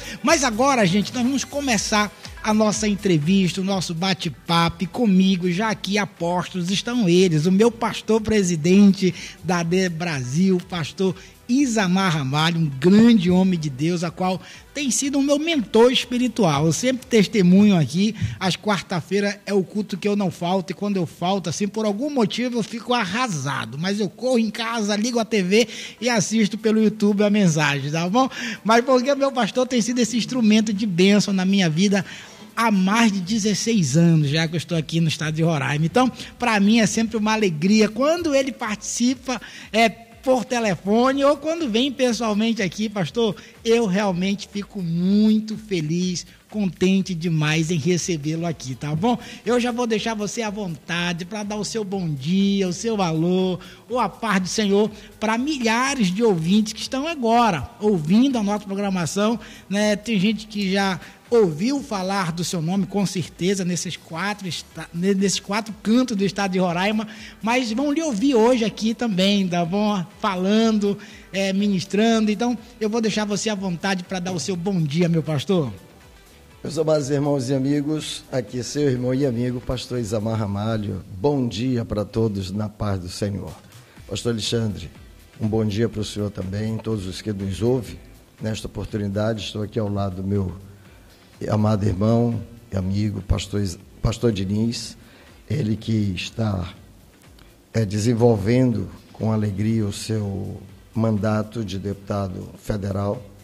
Mas agora, gente, nós vamos começar a nossa entrevista, o nosso bate-papo. Comigo, já aqui, apóstolos, estão eles, o meu pastor presidente da AD Brasil, pastor Isamar Ramalho, um grande homem de Deus, a qual tem sido o meu mentor espiritual. Eu sempre testemunho aqui, às quarta-feiras é o culto que eu não falto, e quando eu falto, assim, por algum motivo eu fico arrasado, mas eu corro em casa, ligo a TV e assisto pelo YouTube a mensagem, tá bom? Mas porque meu pastor tem sido esse instrumento de bênção na minha vida há mais de 16 anos, já que eu estou aqui no estado de Roraima. Então, para mim é sempre uma alegria quando ele participa, por telefone ou quando vem pessoalmente aqui, pastor, eu realmente fico muito feliz, contente demais em recebê-lo aqui, tá bom? Eu já vou deixar você à vontade para dar o seu bom dia, o seu alô, ou a paz do Senhor para milhares de ouvintes que estão agora ouvindo a nossa programação, né? Tem gente que já ouviu falar do seu nome, com certeza, nesses quatro cantos do estado de Roraima, mas vão lhe ouvir hoje aqui também, tá bom? Falando, ministrando. Então, eu vou deixar você à vontade para dar o seu bom dia, meu pastor. Meus amados irmãos e amigos, aqui é seu irmão e amigo, pastor Isamar Ramalho. Bom dia para todos na paz do Senhor. Pastor Alexandre, um bom dia para o senhor também, todos os que nos ouvem. Nesta oportunidade, estou aqui ao lado do meu amado irmão e amigo, pastor Diniz, ele que está desenvolvendo com alegria o seu mandato de deputado federal